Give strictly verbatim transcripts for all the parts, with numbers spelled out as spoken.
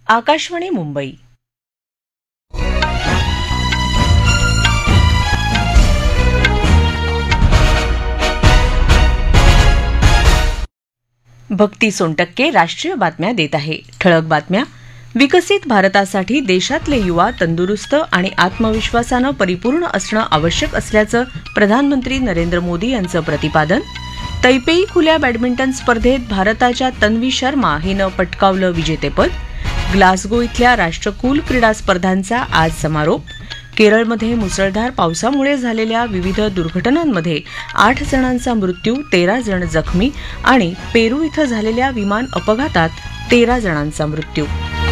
आकाशवाणी मुंबई. भक्ती सोनटक्के राष्ट्रीय बातम्या देत आहे. ठळक बातम्या. विकसित भारतासाठी देशातले युवा तंदुरुस्त आणि आत्मविश्वासानं परिपूर्ण असणं आवश्यक असल्याचं प्रधानमंत्री नरेंद्र मोदी यांचं प्रतिपादन. तैपेई खुल्या बॅडमिंटन स्पर्धेत भारताच्या तन्वी शर्मा हिनं पटकावलं विजेतेपद. ग्लासगो इथल्या राष्ट्रकुल क्रीडा स्पर्धांचा आज समारोप. केरळमध्ये मुसळधार पावसामुळे झालेल्या विविध दुर्घटनांमध्ये आठ जणांचा मृत्यू, तेरा जण जखमी आणि पेरू इथं झालेल्या विमान अपघातात तेरा जणांचा मृत्यू.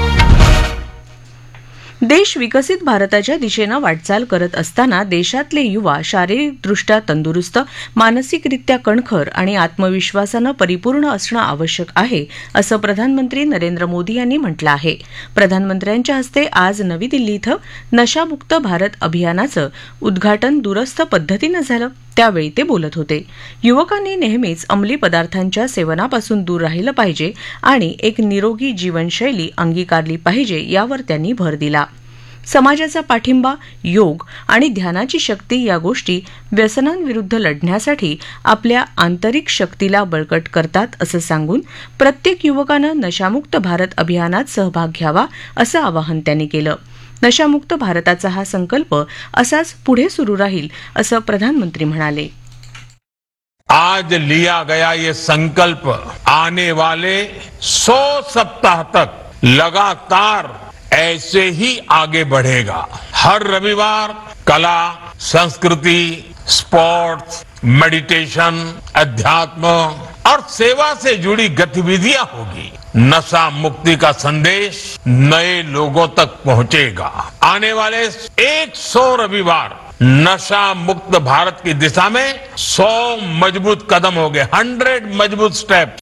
देश विकसित भारताच्या दिशेनं वाटचाल करत असताना देशातले युवा शारीरिकदृष्ट्या तंदुरुस्त, मानसिकरित्या कणखर आणि आत्मविश्वासानं परिपूर्ण असणं आवश्यक आहे, असं प्रधानमंत्री नरेंद्र मोदी यांनी म्हटलं आहे. प्रधानमंत्र्यांच्या हस्ते आज नवी दिल्ली इथं नशामुक्त भारत अभियानाचं उद्घाटन दूरस्थ पद्धतीनं झालं. त्यावेळी ते बोलत होते. युवकांनी नेहमीच अंमली पदार्थांच्या सेवनापासून दूर राहिलं पाहिजे आणि एक निरोगी जीवनशैली अंगीकारली पाहिजे, यावर त्यांनी भर दिला. समाजाचा पाठिंबा, योग आणि ध्यानाची शक्ती या गोष्टी व्यसनांविरुद्ध लढण्यासाठी आपल्या आंतरिक शक्तीला बळकट करतात, असं सांगून प्रत्येक युवकानं नशामुक्त भारत अभियानात सहभाग घ्यावा, असं आवाहन त्यांनी केलं. नशामुक्त भारताचा हा संकल्प असाच पुढे सुरू राहील, असं प्रधानमंत्री म्हणाले. आज लिया गया ये संकल्प आने वाले सौ सप्ताह तक लगातार ऐसे ही आगे बढ़ेगा. हर रविवार कला, संस्कृति, स्पोर्ट्स, मेडिटेशन, अध्यात्म और सेवा से जुड़ी गतिविधियां होगी. नशा मुक्ति का संदेश नए लोगों तक पहुंचेगा. आने वाले एक सौ रविवार नशा मुक्त भारत की दिशा में सौ मजबूत कदम हो गए, हंड्रेड मजबूत स्टेप.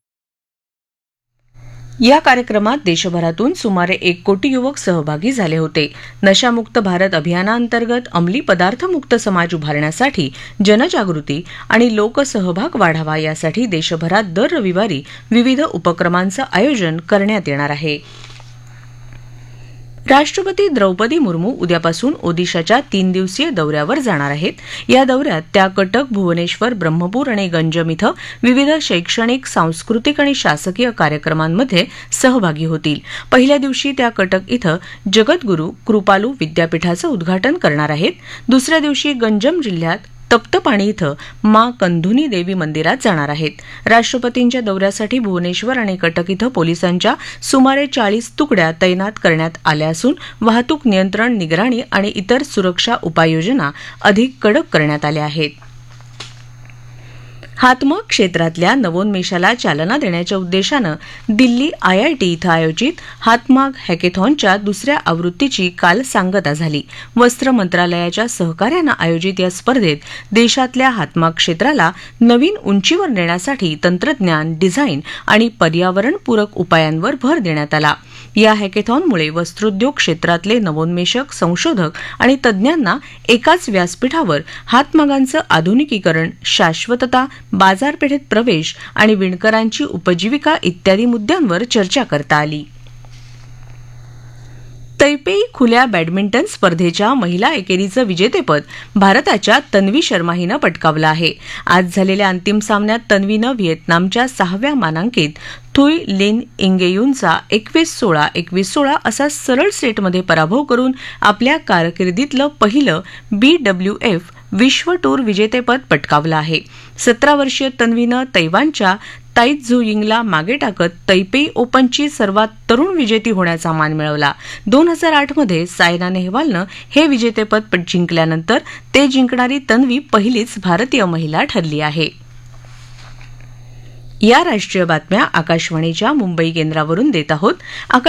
या कार्यक्रमात देशभरातून सुमारे एक कोटी युवक सहभागी झाले होते. नशामुक्त भारत अभियानाअंतर्गत अंमली पदार्थमुक्त समाज उभारण्यासाठी जनजागृती आणि लोकसहभाग वाढावा, यासाठी देशभरात दर रविवारी विविध उपक्रमांचं आयोजन करण्यात येणार आहे. राष्ट्रपती द्रौपदी मुर्मू उद्यापासून ओदिशाच्या तीन दिवसीय दौऱ्यावर जाणार आहेत. या दौऱ्यात त्या कटक, भुवनेश्वर, ब्रह्मपूर आणि गंजम इथं विविध शैक्षणिक, सांस्कृतिक आणि शासकीय कार्यक्रमांमध्ये सहभागी होतील. पहिल्या दिवशी त्या कटक इथं जगद्गुरू कृपालू विद्यापीठाचं उद्घाटन करणार आहेत. दुसऱ्या दिवशी गंजम जिल्ह्यात तप्तपाणी इथं मा कंधुनी देवी मंदिरात जाणार आहेत. राष्ट्रपतींच्या दौऱ्यासाठी भुवनेश्वर आणि कटक इथं पोलिसांच्या सुमारे चाळीस तुकड्या तैनात करण्यात आल्या असून वाहतूक नियंत्रण, निगराणी आणि इतर सुरक्षा उपाययोजना अधिक कडक करण्यात आल्या आहेत. हातमाग क्षेत्रातल्या नवोन्मेषाला चालना देण्याच्या उद्देशानं दिल्ली आयआयटी इथं आयोजित हातमाग हॅकेथॉनच्या दुसऱ्या आवृत्तीची काल सांगता झाली. वस्त्र मंत्रालयाच्या सहकार्यानं आयोजित या स्पर्धेत देशातल्या हातमाग क्षेत्राला नवीन उंचीवर नेण्यासाठी तंत्रज्ञान, डिझाईन आणि पर्यावरणपूरक उपायांवर भर देण्यात आला. या हॅकेथॉनमुळे वस्त्रोद्योग क्षेत्रातले नवोन्मेषक, संशोधक आणि तज्ज्ञांना एकाच व्यासपीठावर हातमागांचं आधुनिकीकरण, शाश्वतता, बाजारपेठेत प्रवेश आणि विणकरांची उपजीविका इत्यादी मुद्द्यांवर चर्चा करता आली. तैपेई खुल्या बॅडमिंटन स्पर्धेच्या महिला एकेरीचं विजेतेपद भारताच्या तन्वी शर्मा हिनं पटकावलं आहे. आज झालेल्या अंतिम सामन्यात तन्वीनं व्हिएतनामच्या सहाव्या मानांकित थुई लिन इंगेयुनचा एकवीस सोळा एकवीस सोळा असा सरळ सेटमध्ये पराभव करून आपल्या कारकिर्दीतलं पहिलं बी डब्ल्यू एफ विश्व टूर विजेतेपद पटकावलं आहे. सतरा वर्षीय तन्वीनं तैवानच्या ताई झू यिंगला मागे टाकत तैपेई ओपनची सर्वात तरुण विजेती होण्याचा मान मिळवला. दोन हजार आठ मध्ये सायना नेहवालनं हे विजेतेपद जिंकल्यानंतर ते जिंकणारी तन्वी पहिलीच भारतीय महिला ठरली आहे. या राष्ट्रीय बातम्या आकाशवाणीच्या मुंबई केंद्रावरून देत आहोत.